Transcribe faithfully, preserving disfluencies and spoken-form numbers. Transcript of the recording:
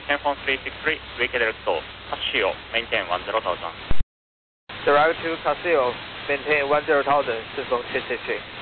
Cancun three six three, Wicked Electo, Casio, maintain one zero thousand. Direct to Casio, maintain one zero thousand,顺风七七七。